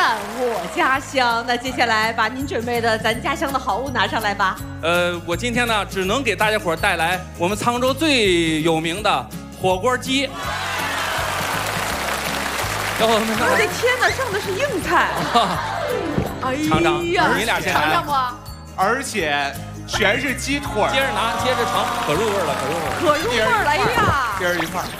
赞我家乡。那接下来把您准备的咱家乡的好物拿上来吧。 我今天呢，只能给大家伙带来我们沧州最有名的火锅鸡。小伙子们， 我的天哪，上的是硬菜。哎呀， 尝尝，你俩先来。 尝尝不？ 而且全是鸡腿。 接着拿，接着尝，可入味了，可入味了。 可入味了呀！ 接着一块。